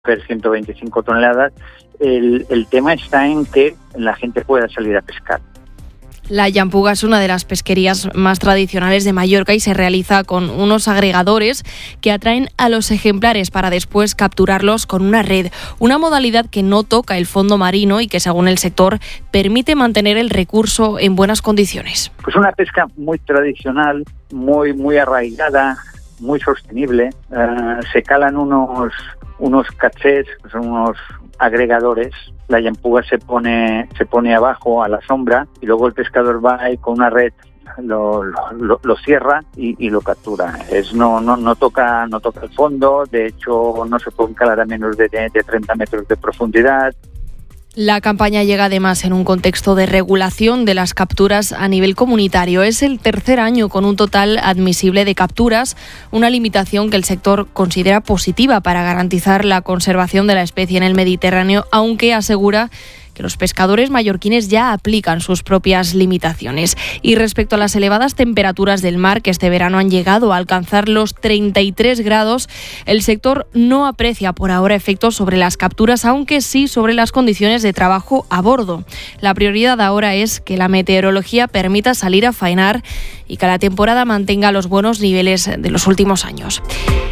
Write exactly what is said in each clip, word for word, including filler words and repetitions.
ciento veinticinco toneladas. El, el tema está en que la gente pueda salir a pescar. La llampuga es una de las pesquerías más tradicionales de Mallorca y se realiza con unos agregadores que atraen a los ejemplares para después capturarlos con una red, una modalidad que no toca el fondo marino y que, según el sector, permite mantener el recurso en buenas condiciones. Pues una pesca muy tradicional, muy, muy arraigada, muy sostenible. Uh, se calan unos, unos cachés, son unos agregadores. La llampuga se pone se pone abajo a la sombra y luego el pescador va y con una red lo, lo, lo cierra y, y lo captura. Es no no no toca no toca el fondo. De hecho, no se puede calar a menos de, de, de treinta metros de profundidad. La campaña llega además en un contexto de regulación de las capturas a nivel comunitario. Es el tercer año con un total admisible de capturas, una limitación que el sector considera positiva para garantizar la conservación de la especie en el Mediterráneo, aunque asegura que los pescadores mallorquines ya aplican sus propias limitaciones. Y respecto a las elevadas temperaturas del mar, que este verano han llegado a alcanzar los treinta y tres grados, el sector no aprecia por ahora efectos sobre las capturas, aunque sí sobre las condiciones de trabajo a bordo. La prioridad ahora es que la meteorología permita salir a faenar y que la temporada mantenga los buenos niveles de los últimos años.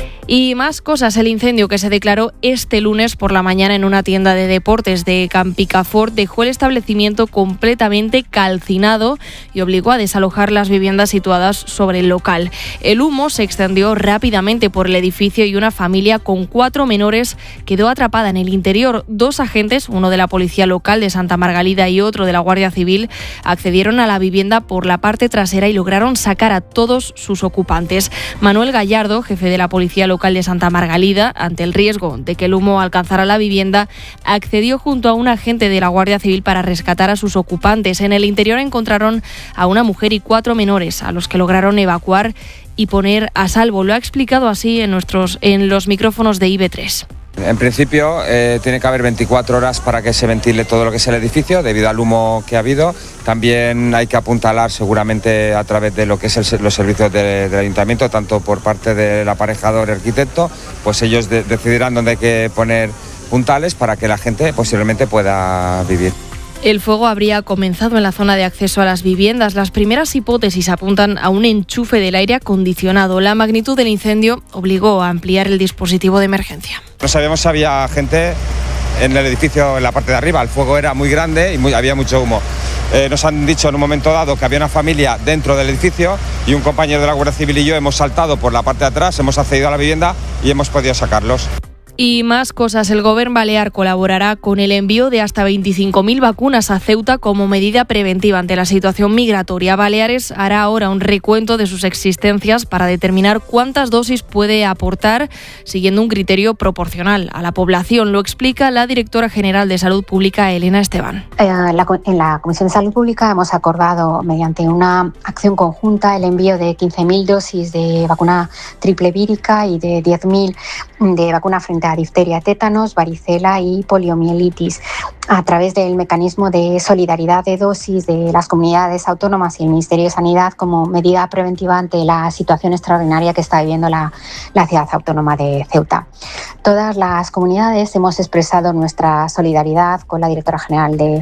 Y más cosas, el incendio que se declaró este lunes por la mañana en una tienda de deportes de Campicafort dejó el establecimiento completamente calcinado y obligó a desalojar las viviendas situadas sobre el local. El humo se extendió rápidamente por el edificio y una familia con cuatro menores quedó atrapada en el interior. Dos agentes, uno de la policía local de Santa Margalida y otro de la Guardia Civil, accedieron a la vivienda por la parte trasera y lograron sacar a todos sus ocupantes. Manuel Gallardo, jefe de la policía local de Santa Margalida, ante el riesgo de que el humo alcanzara la vivienda, accedió junto a un agente de la Guardia Civil para rescatar a sus ocupantes. En el interior encontraron a una mujer y cuatro menores, a los que lograron evacuar y poner a salvo. Lo ha explicado así en, nuestros, en los micrófonos de I B tres. En principio eh, tiene que haber veinticuatro horas para que se ventile todo lo que es el edificio debido al humo que ha habido. También hay que apuntalar seguramente a través de lo que es el, los servicios de, del ayuntamiento, tanto por parte del aparejador arquitecto, pues ellos de, decidirán dónde hay que poner puntales para que la gente posiblemente pueda vivir. El fuego habría comenzado en la zona de acceso a las viviendas. Las primeras hipótesis apuntan a un enchufe del aire acondicionado. La magnitud del incendio obligó a ampliar el dispositivo de emergencia. No sabíamos si había gente en el edificio en la parte de arriba. El fuego era muy grande y muy, había mucho humo. Eh, nos han dicho en un momento dado que había una familia dentro del edificio y un compañero de la Guardia Civil y yo hemos saltado por la parte de atrás, hemos accedido a la vivienda y hemos podido sacarlos. Y más cosas. El Gobierno balear colaborará con el envío de hasta veinticinco mil vacunas a Ceuta como medida preventiva ante la situación migratoria. Baleares hará ahora un recuento de sus existencias para determinar cuántas dosis puede aportar, siguiendo un criterio proporcional a la población. Lo explica la directora general de Salud Pública, Elena Esteban. Eh, la, en la Comisión de Salud Pública hemos acordado, mediante una acción conjunta, el envío de quince mil dosis de vacuna triple vírica y de diez mil de vacuna frente a difteria, tétanos, varicela y poliomielitis, a través del mecanismo de solidaridad de dosis de las comunidades autónomas y el Ministerio de Sanidad como medida preventiva ante la situación extraordinaria que está viviendo la, la ciudad autónoma de Ceuta. Todas las comunidades hemos expresado nuestra solidaridad con la directora general de,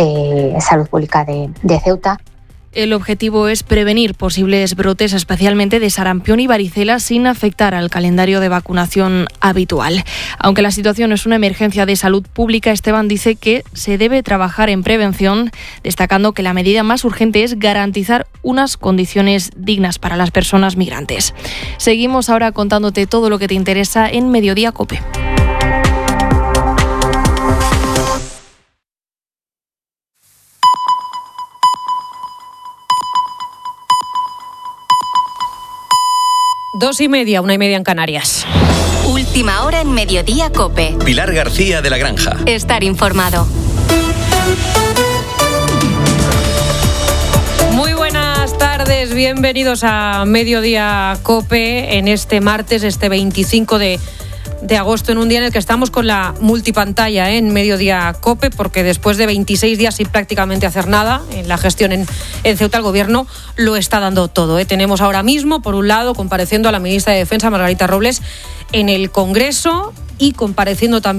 de Salud Pública de, de Ceuta. El objetivo es prevenir posibles brotes, especialmente de sarampión y varicela, sin afectar al calendario de vacunación habitual. Aunque la situación es una emergencia de salud pública, Esteban dice que se debe trabajar en prevención, destacando que la medida más urgente es garantizar unas condiciones dignas para las personas migrantes. Seguimos ahora contándote todo lo que te interesa en Mediodía COPE. Dos y media, una y media en Canarias. Última hora en Mediodía COPE. Pilar García de la Granja. Estar informado. Muy buenas tardes, bienvenidos a Mediodía COPE en este martes, este veinticinco de de agosto, en un día en el que estamos con la multipantalla, ¿eh? En Mediodía COPE, porque después de veintiséis días sin prácticamente hacer nada en la gestión en, en Ceuta, el Gobierno lo está dando todo, ¿eh? Tenemos ahora mismo, por un lado, compareciendo a la ministra de Defensa, Margarita Robles, en el Congreso, y compareciendo también